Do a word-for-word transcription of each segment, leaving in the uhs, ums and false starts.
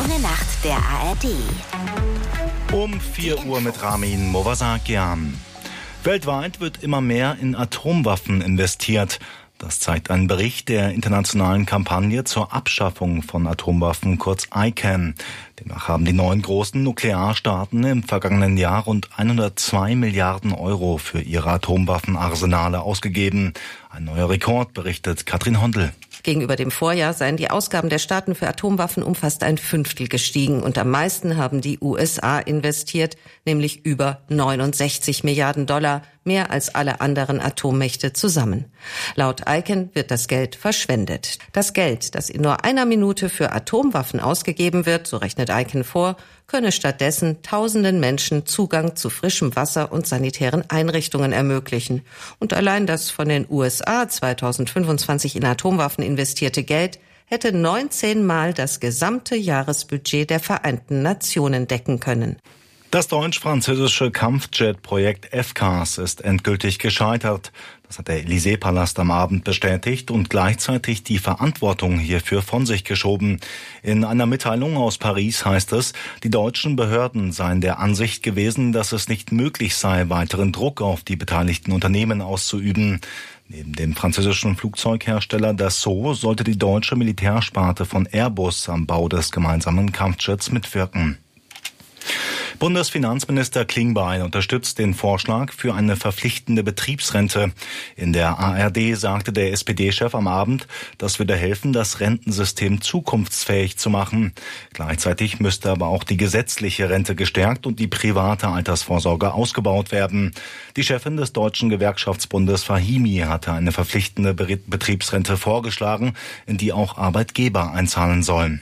junge Nacht der A R D. Um vier Uhr mit Ramin Movasakian. Weltweit wird immer mehr in Atomwaffen investiert. Das zeigt ein Bericht der internationalen Kampagne zur Abschaffung von Atomwaffen, kurz I C A N. Demnach haben die neun großen Nuklearstaaten im vergangenen Jahr rund hundertzwei Milliarden Euro für ihre Atomwaffenarsenale ausgegeben. Ein neuer Rekord, berichtet Katrin Hondel. Gegenüber dem Vorjahr seien die Ausgaben der Staaten für Atomwaffen um fast ein Fünftel gestiegen. Und am meisten haben die U S A investiert, nämlich über neunundsechzig Milliarden Dollar, mehr als alle anderen Atommächte zusammen. Laut I C A N wird das Geld verschwendet. Das Geld, das in nur einer Minute für Atomwaffen ausgegeben wird, so rechnet I C A N vor, könne stattdessen tausenden Menschen Zugang zu frischem Wasser und sanitären Einrichtungen ermöglichen. Und allein das von den U S A zweitausendfünfundzwanzig in Atomwaffen investierte Geld hätte neunzehn Mal das gesamte Jahresbudget der Vereinten Nationen decken können. Das deutsch-französische Kampfjet-Projekt F C A S ist endgültig gescheitert. Das hat der Élysée-Palast am Abend bestätigt und gleichzeitig die Verantwortung hierfür von sich geschoben. In einer Mitteilung aus Paris heißt es, die deutschen Behörden seien der Ansicht gewesen, dass es nicht möglich sei, weiteren Druck auf die beteiligten Unternehmen auszuüben. Neben dem französischen Flugzeughersteller Dassault sollte die deutsche Militärsparte von Airbus am Bau des gemeinsamen Kampfjets mitwirken. Bundesfinanzminister Klingbeil unterstützt den Vorschlag für eine verpflichtende Betriebsrente. In der A R D sagte der S P D-Chef am Abend, das würde helfen, das Rentensystem zukunftsfähig zu machen. Gleichzeitig müsste aber auch die gesetzliche Rente gestärkt und die private Altersvorsorge ausgebaut werden. Die Chefin des Deutschen Gewerkschaftsbundes Fahimi hatte eine verpflichtende Betriebsrente vorgeschlagen, in die auch Arbeitgeber einzahlen sollen.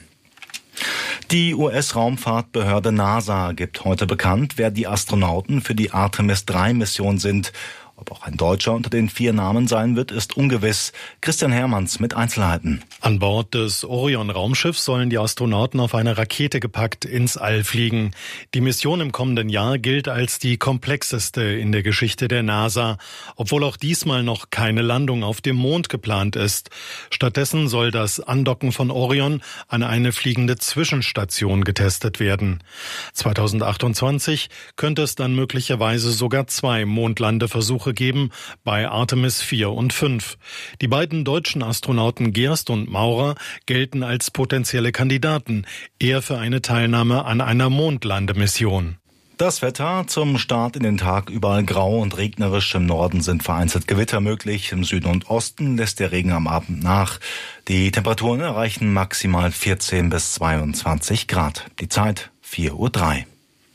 Die U S-Raumfahrtbehörde NASA gibt heute bekannt, wer die Astronauten für die Artemis drei Mission sind. Ob auch ein Deutscher unter den vier Namen sein wird, ist ungewiss. Christian Hermanns mit Einzelheiten. An Bord des Orion-Raumschiffs sollen die Astronauten auf eine Rakete gepackt ins All fliegen. Die Mission im kommenden Jahr gilt als die komplexeste in der Geschichte der NASA, obwohl auch diesmal noch keine Landung auf dem Mond geplant ist. Stattdessen soll das Andocken von Orion an eine fliegende Zwischenstation getestet werden. zweitausendachtundzwanzig könnte es dann möglicherweise sogar zwei Mondlandeversuche geben bei Artemis vier und fünf. Die beiden deutschen Astronauten Gerst und Maurer gelten als potenzielle Kandidaten, eher für eine Teilnahme an einer Mondlandemission. Das Wetter zum Start in den Tag überall grau und regnerisch. Im Norden sind vereinzelt Gewitter möglich. Im Süden und Osten lässt der Regen am Abend nach. Die Temperaturen erreichen maximal vierzehn bis zweiundzwanzig Grad. Die Zeit vier Uhr drei.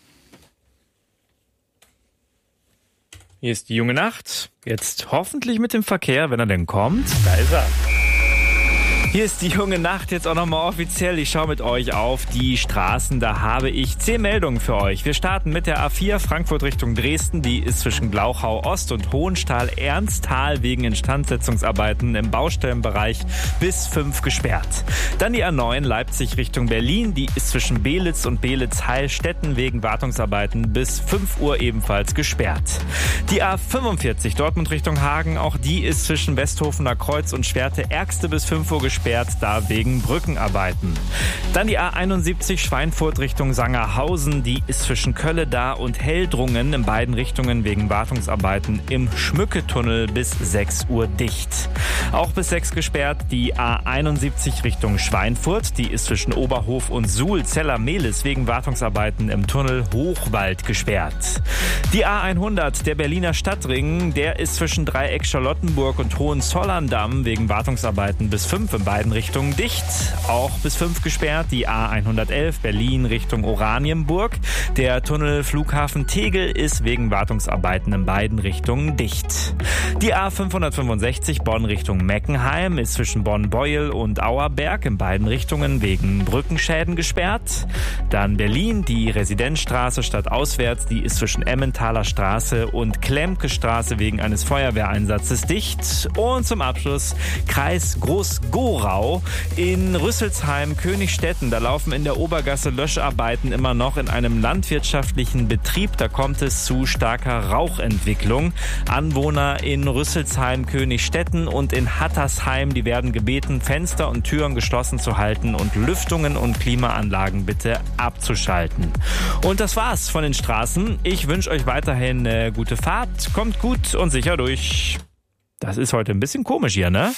Hier ist die junge Nacht. Jetzt hoffentlich mit dem Verkehr, wenn er denn kommt. Da ist er. Hier ist die junge Nacht jetzt auch nochmal offiziell. Ich schaue mit euch auf die Straßen. Da habe ich zehn Meldungen für euch. Wir starten mit der A vier Frankfurt Richtung Dresden. Die ist zwischen Glauchau Ost und Hohenstahl-Ernsthal wegen Instandsetzungsarbeiten im Baustellenbereich bis fünf gesperrt. Dann die A neun Leipzig Richtung Berlin. Die ist zwischen Belitz und Belitz-Heilstätten wegen Wartungsarbeiten bis fünf Uhr ebenfalls gesperrt. Die A fünfundvierzig Dortmund Richtung Hagen. Auch die ist zwischen Westhofener Kreuz und Schwerte-Ärgste bis fünf Uhr gesperrt. Gesperrt, da wegen Brückenarbeiten. Dann die A einundsiebzig Schweinfurt Richtung Sangerhausen. Die ist zwischen Kölle-Da und Heldrungen in beiden Richtungen wegen Wartungsarbeiten im Schmücketunnel bis sechs Uhr dicht. Auch bis sechs gesperrt die A einundsiebzig Richtung Schweinfurt. Die ist zwischen Oberhof und Suhl-Zeller-Mehlis wegen Wartungsarbeiten im Tunnel Hochwald gesperrt. Die A hundert, der Berliner Stadtring, der ist zwischen Dreieck Charlottenburg und Hohenzollern-Damm wegen Wartungsarbeiten bis fünf in beiden Richtungen dicht. Auch bis fünf gesperrt die A hundertelf Berlin Richtung Oranienburg. Der Tunnel Flughafen Tegel ist wegen Wartungsarbeiten in beiden Richtungen dicht. Die A fünfhundertfünfundsechzig Bonn Richtung Meckenheim ist zwischen Bonn-Beuel und Auerberg in beiden Richtungen wegen Brückenschäden gesperrt. Dann Berlin, die Residenzstraße stadtauswärts, die ist zwischen Emmentaler Straße und Klemke Straße wegen eines Feuerwehreinsatzes dicht. Und zum Abschluss Kreis Groß-Gora Morau. In Rüsselsheim, Königstetten, da laufen in der Obergasse Löscharbeiten immer noch in einem landwirtschaftlichen Betrieb. Da kommt es zu starker Rauchentwicklung. Anwohner in Rüsselsheim, Königstetten und in Hattersheim, die werden gebeten, Fenster und Türen geschlossen zu halten und Lüftungen und Klimaanlagen bitte abzuschalten. Und das war's von den Straßen. Ich wünsche euch weiterhin eine gute Fahrt. Kommt gut und sicher durch. Das ist heute ein bisschen komisch hier, ne?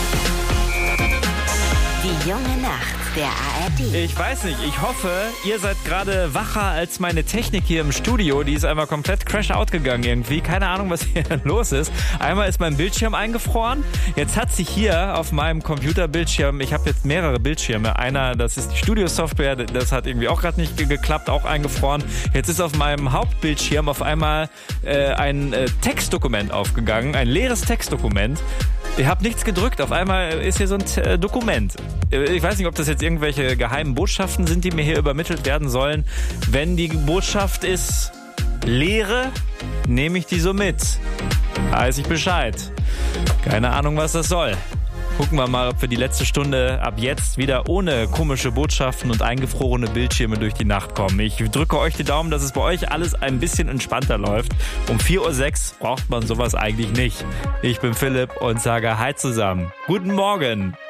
Die junge Nacht der A R D. Ich weiß nicht, ich hoffe, ihr seid gerade wacher als meine Technik hier im Studio. Die ist einfach komplett crash-out gegangen irgendwie. Keine Ahnung, was hier los ist. Einmal ist mein Bildschirm eingefroren. Jetzt hat sich hier auf meinem Computerbildschirm, ich habe jetzt mehrere Bildschirme. Einer, das ist die Studio-Software, das hat irgendwie auch gerade nicht geklappt, auch eingefroren. Jetzt ist auf meinem Hauptbildschirm auf einmal äh, ein äh, Textdokument aufgegangen, ein leeres Textdokument. Ich habe nichts gedrückt, auf einmal ist hier so ein äh, Dokument. Ich weiß nicht, ob das jetzt irgendwelche geheimen Botschaften sind, die mir hier übermittelt werden sollen. Wenn die Botschaft ist Leere, nehme ich die so mit. Weiß ich Bescheid. Keine Ahnung, was das soll. Gucken wir mal, ob wir die letzte Stunde ab jetzt wieder ohne komische Botschaften und eingefrorene Bildschirme durch die Nacht kommen. Ich drücke euch die Daumen, dass es bei euch alles ein bisschen entspannter läuft. Um vier Uhr sechs braucht man sowas eigentlich nicht. Ich bin Philipp und sage Hi zusammen. Guten Morgen.